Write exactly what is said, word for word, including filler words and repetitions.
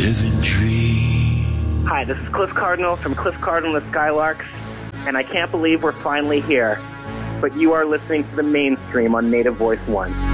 living dream. Hi, this is Cliff Cardinal from Cliff Cardinal and the Skylarks, and I can't believe we're finally here. But you are listening to the mainstream on Native Voice One.